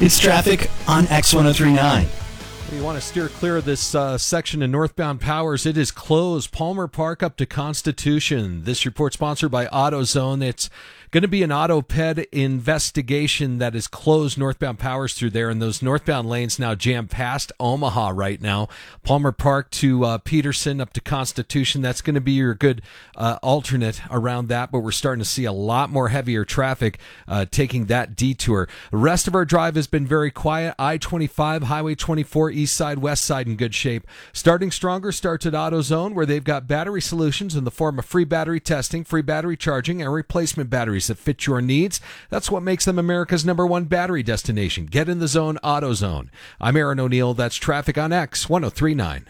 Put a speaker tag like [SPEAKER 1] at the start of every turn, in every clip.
[SPEAKER 1] It's traffic on X1039.
[SPEAKER 2] You want to steer clear of this section in northbound Powers. It is closed. Palmer Park up to Constitution. This report sponsored by AutoZone. It's going to be an AutoPed investigation that is closed northbound Powers through there, and those northbound lanes now jammed past Omaha right now. Palmer Park to Peterson up to Constitution. That's going to be your good alternate around that, but we're starting to see a lot more heavier traffic taking that detour. The rest of our drive has been very quiet. I-25, Highway 24, east side, west side in good shape. Starting stronger starts at AutoZone, where they've got battery solutions in the form of free battery testing, free battery charging, and replacement batteries that fit your needs. That's what makes them America's #1 battery destination. Get in the zone, AutoZone. I'm Aaron O'Neill. That's traffic on X 1039.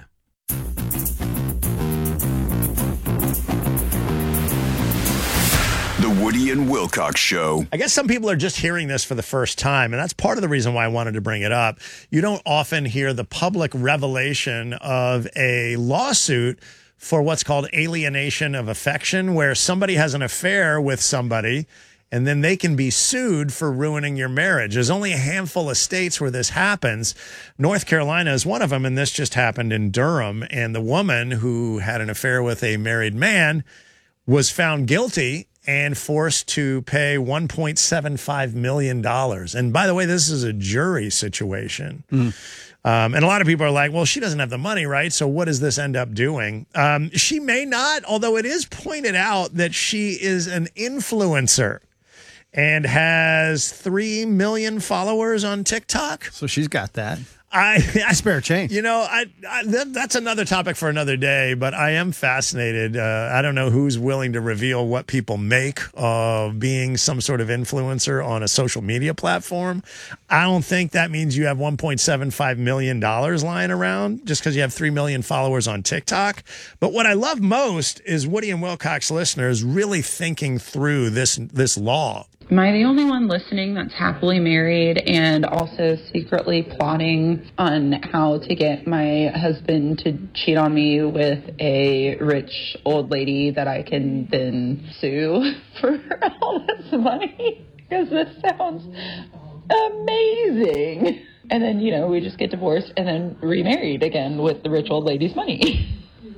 [SPEAKER 3] The Woody and Wilcox Show.
[SPEAKER 4] I guess some people are just hearing this for the first time, and that's part of the reason why I wanted to bring it up. You don't often hear the public revelation of a lawsuit for what's called alienation of affection, where somebody has an affair with somebody and then they can be sued for ruining your marriage. There's only a handful of states where this happens. North Carolina is one of them, and this just happened in Durham. And the woman who had an affair with a married man was found guilty and forced to pay $1.75 million. And by the way, this is a jury situation. And a lot of people are like, well, she doesn't have the money, right? So what does this end up doing? She may not, although it is pointed out that she is an influencer and has 3 million followers on TikTok.
[SPEAKER 5] So she's got that.
[SPEAKER 4] I
[SPEAKER 5] spare change.
[SPEAKER 4] You know, that's another topic for another day, but I am fascinated. I don't know who's willing to reveal what people make of being some sort of influencer on a social media platform. I don't think that means you have $1.75 million lying around just because you have 3 million followers on TikTok. But what I love most is Woody and Wilcox listeners really thinking through this law.
[SPEAKER 6] Am I the only one listening that's happily married and also secretly plotting on how to get my husband to cheat on me with a rich old lady that I can then sue for all this money? Because this sounds amazing. And then, you know, we just get divorced and then remarried again with the rich old lady's money.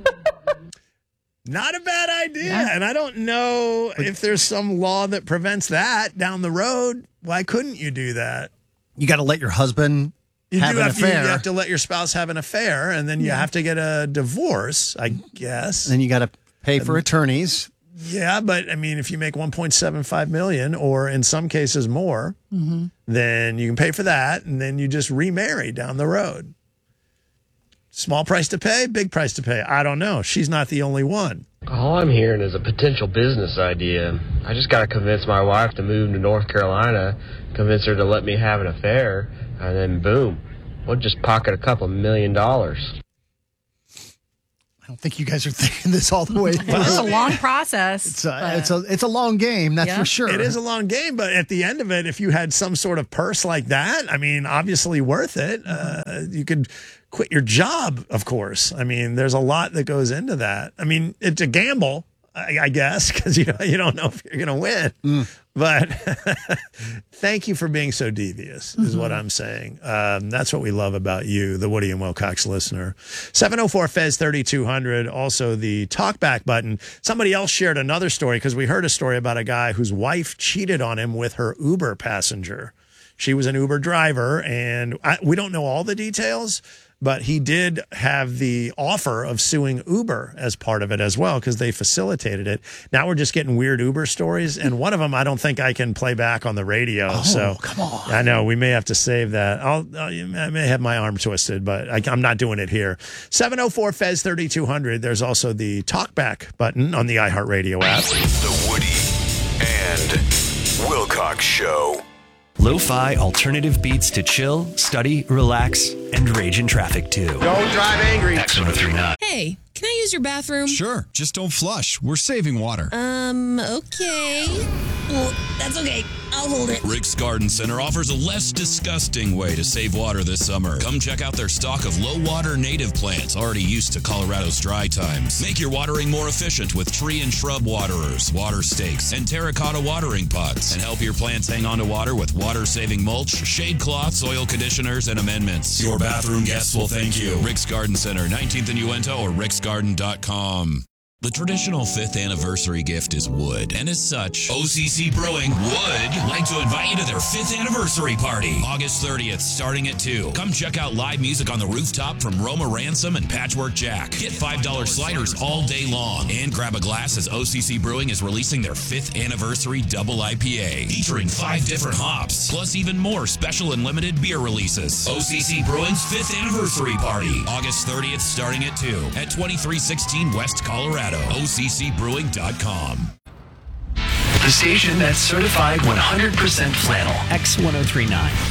[SPEAKER 4] Not a bad idea. Yeah. And I don't know if there's some law that prevents that down the road. Why couldn't you do that?
[SPEAKER 5] You got to let your husband have an affair.
[SPEAKER 4] You have to let your spouse have an affair, and then you have to get a divorce, I guess.
[SPEAKER 5] Then you got to pay for attorneys.
[SPEAKER 4] Yeah, but I mean, if you make $1.75 million, or in some cases more, then you can pay for that, and then you just remarry down the road. Small price to pay, big price to pay. I don't know. She's not the only one.
[SPEAKER 7] All I'm hearing is a potential business idea. I just got to convince my wife to move to North Carolina, convince her to let me have an affair, and then boom, we'll just pocket a couple $1 million. I
[SPEAKER 5] don't think you guys are thinking this all the way through.
[SPEAKER 8] It's a long process.
[SPEAKER 5] It's a long game, that's for sure.
[SPEAKER 4] It is a long game, but at the end of it, if you had some sort of purse like that, I mean, obviously worth it. You could quit your job, of course. I mean, there's a lot that goes into that. I mean, it's a gamble, I guess, because you don't know if you're going to win. But thank you for being so devious, is what I'm saying. That's what we love about you, the Woody and Wilcox listener. 704-FEZ-3200, also the talkback button. Somebody else shared another story, because we heard a story about a guy whose wife cheated on him with her Uber passenger. She was an Uber driver, and we don't know all the details, but he did have the offer of suing Uber as part of it as well, because they facilitated it. Now we're just getting weird Uber stories, and one of them I don't think I can play back on the radio.
[SPEAKER 5] Oh,
[SPEAKER 4] so
[SPEAKER 5] come on.
[SPEAKER 4] I know we may have to save that. I may have my arm twisted, but I'm not doing it here. 704-FEZ-3200. There's also the talkback button on the iHeartRadio app.
[SPEAKER 3] The Woody and Wilcox Show.
[SPEAKER 9] Lo-fi alternative beats to chill, study, relax, and rage in traffic too.
[SPEAKER 4] Don't drive angry.
[SPEAKER 9] X1039.
[SPEAKER 8] Hey, can I use your bathroom?
[SPEAKER 10] Sure, just don't flush. We're saving water.
[SPEAKER 8] Okay. Well, that's okay. I'll hold it.
[SPEAKER 10] Rick's Garden Center offers a less disgusting way to save water this summer. Come check out their stock of low-water native plants already used to Colorado's dry times. Make your watering more efficient with tree and shrub waterers, water stakes, and terracotta watering pots. And help your plants hang on to water with water-saving mulch, shade cloths, soil conditioners, and amendments. Your bathroom guests will thank you. Rick's Garden Center, 19th and Uinta, or ricksgarden.com. The traditional 5th anniversary gift is wood, and as such, OCC Brewing would like to invite you to their 5th anniversary party, August 30th, starting at 2. Come check out live music on the rooftop from Roma Ransom and Patchwork Jack. Get $5 sliders all day long, and grab a glass as OCC Brewing is releasing their 5th anniversary double IPA, featuring 5 different hops, plus even more special and limited beer releases. OCC Brewing's 5th anniversary party, August 30th, starting at 2, at 2316 West Colorado. OCCbrewing.com.
[SPEAKER 9] The station that's certified 100% flannel.
[SPEAKER 1] X1039.